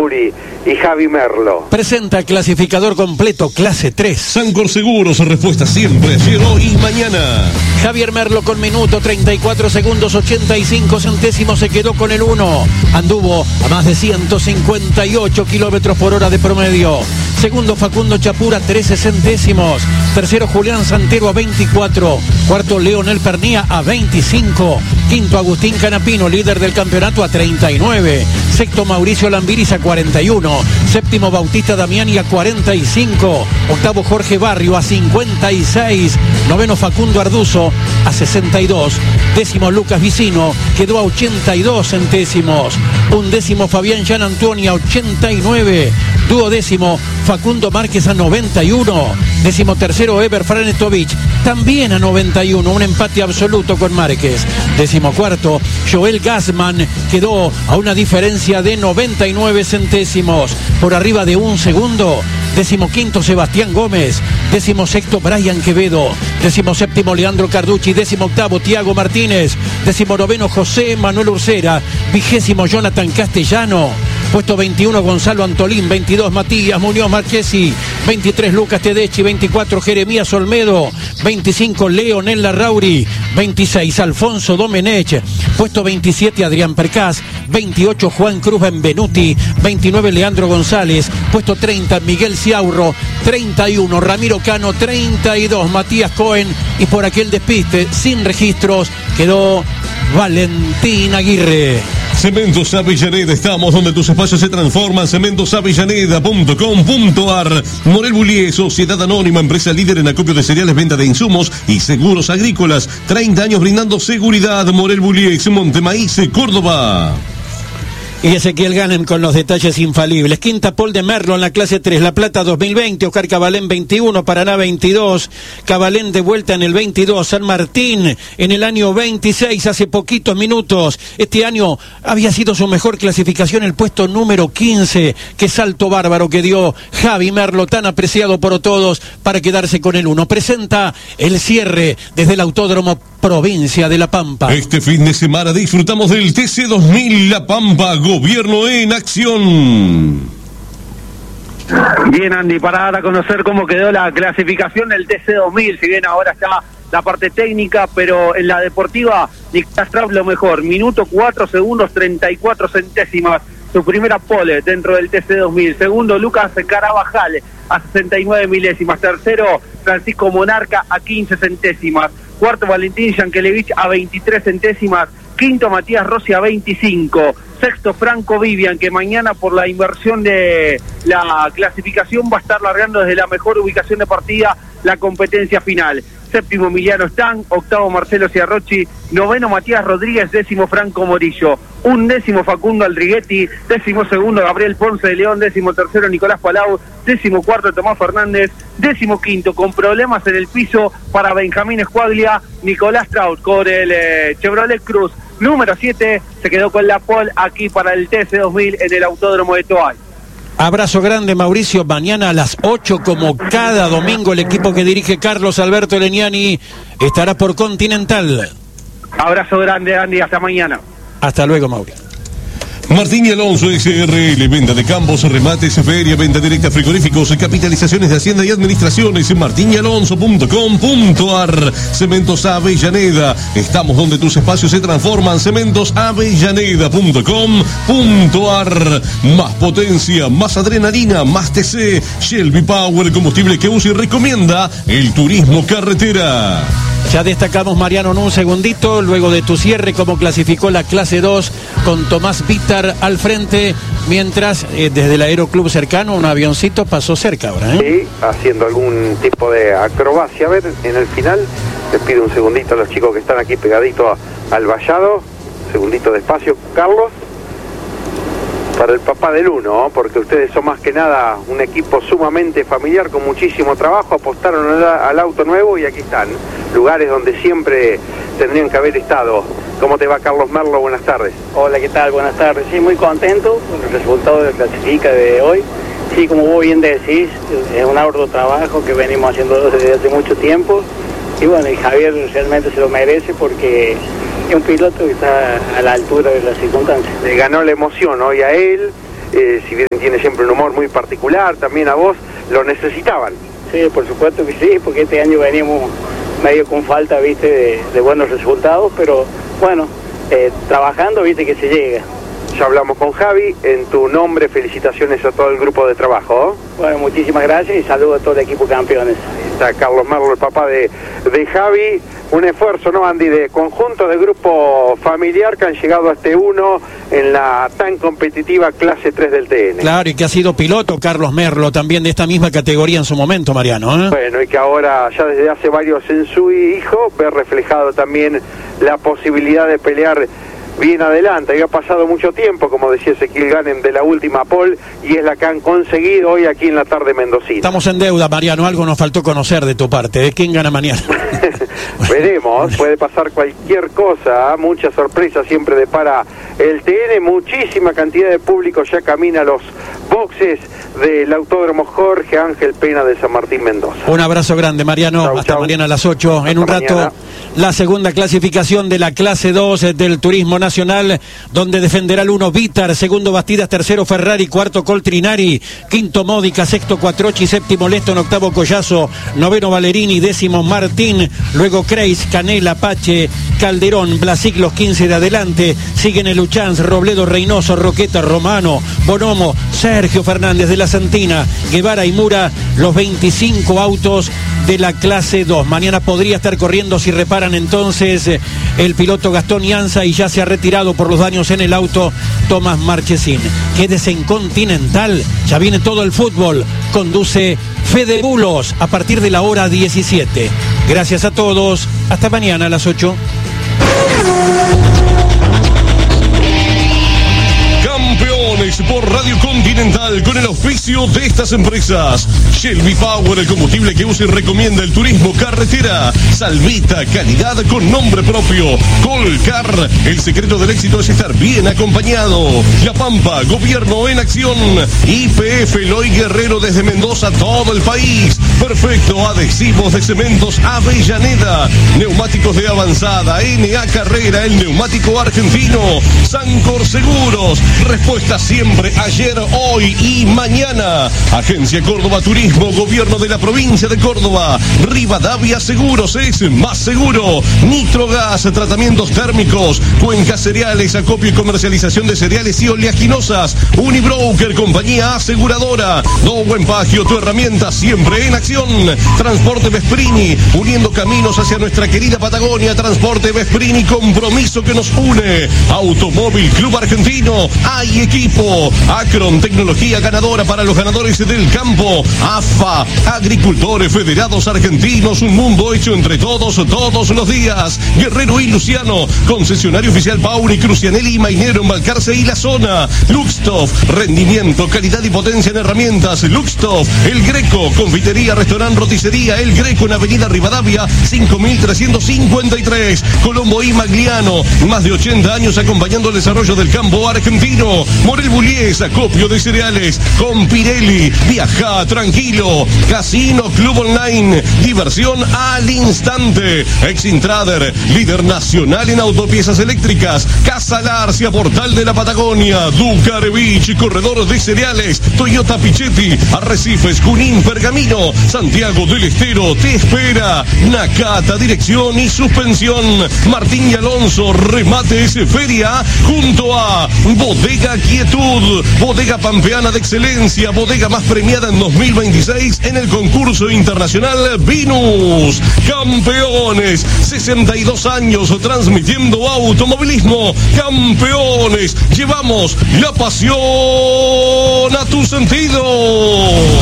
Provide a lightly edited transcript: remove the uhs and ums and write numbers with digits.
Rauri y Javi Merlo. Presenta clasificador completo, clase 3. Sancor Seguros, respuesta siempre, ayer, hoy y mañana. Javier Merlo con minuto 34 segundos 85 centésimos se quedó con el 1. Anduvo a más de 158 kilómetros por hora de promedio. Segundo Facundo Chapura, 13 centésimos. Tercero Julián Santero a 24. Cuarto Leonel Pernía a 25. Quinto Agustín Canapino, líder del campeonato, a 39. Sexto Mauricio Lambiris a 41. Séptimo Bautista Damiani a 45. Octavo Jorge Barrio a 56. Noveno Facundo Arduzo a 62. Décimo Lucas Vicino quedó a 82 centésimos. Undécimo Fabián Gian Antonio a 89. Duodécimo Facundo Márquez a 91. Décimo tercero Eber Franetovich también a 91. Un empate absoluto con Márquez. Décimo cuarto Joel Gassman quedó a una diferencia de 99 centésimos. Por arriba de un segundo. Décimo quinto Sebastián Gómez. Décimo sexto Brian Quevedo. Décimo séptimo Leandro Carducci. Décimo octavo Tiago Martínez. Décimo noveno José Manuel Ursera. Vigésimo Jonathan Castellano. Puesto 21 Gonzalo Antolín. 22 Matías Muñoz Marchesi. 23 Lucas Tedeschi. 24 Jeremías Olmedo. 25 Leonel Larrauri. 26 Alfonso Domenech. Puesto 27 Adrián Percás. 28 Juan Cruz Benvenuti. 29 Leandro González. Puesto 30 Miguel Ciaurro. 31 Ramiro Cano. 32 Matías Cohen. Y por aquel despiste sin registros quedó Valentín Aguirre. Cementos Avellaneda, estamos donde tus espacios se transforman. cementosavellaneda.com.ar. Morel Bullier, Sociedad Anónima, empresa líder en acopio de cereales, venta de insumos y seguros agrícolas. 30 años brindando seguridad. Morel Bullier, Montemaíz, Córdoba. Y Ezequiel Ganem con los detalles infalibles. Quinta Pol de Merlo en la clase 3, La Plata 2020, Oscar Cabalén 21, Paraná 22, Cabalén de vuelta en el 22, San Martín en el año 26, hace poquitos minutos. Este año había sido su mejor clasificación, el puesto número 15. Qué salto bárbaro que dio Javi Merlo, tan apreciado por todos, para quedarse con el 1. Presenta el cierre desde el Autódromo Provincia de La Pampa. Este fin de semana disfrutamos del TC2000 La Pampa, Gobierno en acción. Bien, Andy, para dar a conocer cómo quedó la clasificación del TC2000, si bien ahora está la parte técnica, pero en la deportiva, Nicolás Traub lo mejor, minuto 4 segundos 34 centésimas, su primera pole dentro del TC2000. Segundo, Lucas Carabajal a 69 milésimas. Tercero, Francisco Monarca a 15 centésimas. Cuarto, Valentín Yankelevich a 23 centésimas. Quinto, Matías Rossi a 25. Sexto, Franco Vivian, que mañana por la inversión de la clasificación va a estar largando desde la mejor ubicación de partida la competencia final. Séptimo, Emiliano Stan. Octavo, Marcelo Ciarrochi. Noveno, Matías Rodríguez. Décimo, Franco Morillo. Undécimo, Facundo Aldriguetti. Décimo segundo, Gabriel Ponce de León. Décimo tercero, Nicolás Palau. Décimo cuarto, Tomás Fernández. Décimo quinto, con problemas en el piso para Benjamín Escuaglia, Nicolás Traut con el Chevrolet Cruz. Número 7 se quedó con la pole aquí para el TC2000 en el Autódromo de Toay. Abrazo grande, Mauricio. Mañana a las 8, como cada domingo, el equipo que dirige Carlos Alberto Leniani estará por Continental. Abrazo grande, Andy. Hasta mañana. Hasta luego, Mauricio. Martín y Alonso SRL, venta de campos, remates, feria, venta directa, frigoríficos, capitalizaciones de Hacienda y Administraciones, martinyalonso.com.ar. Cementos Avellaneda, estamos donde tus espacios se transforman. cementosavellaneda.com.ar. Más potencia, más adrenalina, más TC. Shelby Power, combustible que usa y recomienda el turismo carretera. Ya destacamos, Mariano, en un segundito, luego de tu cierre, cómo clasificó la clase 2 con Tomás Vítar al frente, mientras desde el aeroclub cercano un avioncito pasó cerca ahora, Sí, haciendo algún tipo de acrobacia. A ver, en el final, les pido un segundito a los chicos que están aquí pegaditos al vallado. Segundito de espacio, Carlos. Para el papá del uno, porque ustedes son más que nada un equipo sumamente familiar con muchísimo trabajo, apostaron al auto nuevo y aquí están, lugares donde siempre tendrían que haber estado. ¿Cómo te va, Carlos Merlo? Buenas tardes. Hola, ¿qué tal? Buenas tardes. Sí, muy contento con el resultado de la clasifica de hoy. Sí, como vos bien decís, es un arduo trabajo que venimos haciendo desde hace mucho tiempo. Y bueno, y Javier realmente se lo merece porque es un piloto que está a la altura de las circunstancias. Le ganó la emoción hoy a él, si bien tiene siempre un humor muy particular, también a vos lo necesitaban. Sí, por supuesto que sí, porque este año venimos medio con falta, viste, de buenos resultados, pero bueno, trabajando, viste, que se llega. Ya hablamos con Javi, en tu nombre felicitaciones a todo el grupo de trabajo. Bueno, muchísimas gracias y saludos a todo el equipo campeones. Está Carlos Merlo, el papá de Javi. Un esfuerzo, ¿no, Andy? De conjunto de grupo familiar que han llegado a este 1 en la tan competitiva clase 3 del TN. Claro, y que ha sido piloto Carlos Merlo también de esta misma categoría en su momento, Mariano, ¿eh? Bueno, y que ahora ya desde hace varios en su hijo ve reflejado también la posibilidad de pelear bien adelante. Había pasado mucho tiempo, como decía Ezequiel Ganem, de la última pole, y es la que han conseguido hoy aquí en la tarde mendocina. Estamos en deuda, Mariano, algo nos faltó conocer de tu parte. ¿De quién gana mañana? Veremos, puede pasar cualquier cosa, mucha sorpresa siempre depara el TN, muchísima cantidad de público ya camina a los boxes del Autódromo Jorge Ángel Pena de San Martín, Mendoza. Un abrazo grande, Mariano. Chau, hasta chau. mañana a las 8. Hasta en un rato, mañana. la segunda clasificación de la clase 2 del Turismo Nacional, donde defenderá el 1 Vitar, segundo Bastidas, tercero Ferrari, cuarto Coltrinari, quinto Módica, sexto Cuatrochi, séptimo Leston, octavo Collazo, noveno Valerini, décimo Martín, luego Kreis, Canela, Pache, Calderón, Blasic, los 15 de adelante, siguen el Luchanz, Robledo, Reynoso, Roqueta, Romano, Bonomo, Sergio Fernández de la Santina, Guevara y Mura, los 25 autos de la clase 2. Mañana podría estar corriendo, si reparan entonces, el piloto Gastón Ianza, y ya se ha retirado por los daños en el auto Tomás Marchesín. Quédese en Continental, ya viene todo el fútbol, conduce Fede Bulos a partir de la hora 17. Gracias a todos, hasta mañana a las 8. Campeones por Radio Continental con el auspicio de estas empresas: Shelby Power, el combustible que usa y recomienda el turismo carretera; Salvita, calidad con nombre propio; Colcar, el secreto del éxito es estar bien acompañado; La Pampa, gobierno en acción; YPF Eloy Guerrero desde Mendoza, todo el país; Perfecto, adhesivos de cementos Avellaneda; Neumáticos de avanzada NA Carrera, el neumático argentino; Sancor Seguros, respuesta siempre ayer, hoy y mañana; Agencia Córdoba Turismo, gobierno de la provincia de Córdoba; Rivadavia Seguros, es más seguro; Nitrogas, tratamientos térmicos; Cuenca Cereales, acopio y comercialización de cereales y oleaginosas; Unibroker, compañía aseguradora; Dow Pagio, tu herramienta siempre en acción; Transporte Vesprini, uniendo caminos hacia nuestra querida Patagonia; Transporte Vesprini, compromiso que nos une; Automóvil Club Argentino, hay equipo; Acron, tecnología ganadora para los ganadores del campo; AFA, Agricultores Federados Argentinos, un mundo hecho entre todos, todos los días; Guerrero y Luciano, concesionario oficial Pauri, Crucianelli, Mainero en Balcarce y la zona; Luxtoff, rendimiento, calidad y potencia en herramientas; Luxtoff, El Greco, confitería, restaurante, roticería El Greco en Avenida Rivadavia 5353; Colombo y Magliano, más de 80 años acompañando el desarrollo del campo argentino; Morel Bullies, acopio de cereales; con Pirelli, viaja tranquilo; Casino Club Online, diversión al instante; Exintrader, líder nacional en autopiezas eléctricas; Casa Larcia, portal de la Patagonia; Ducar Beach, corredor de cereales; Toyota Pichetti, Arrecifes, Junín, Pergamino; Santiago del Estero te espera; Nakata, dirección y suspensión; Martín y Alonso, remates, feria, junto a Bodega Quietud, bodega pampeana de excelencia, bodega más premiada en 2026 en el concurso internacional Vinus. Campeones, 62 años transmitiendo automovilismo. Campeones, llevamos la pasión a tu sentido.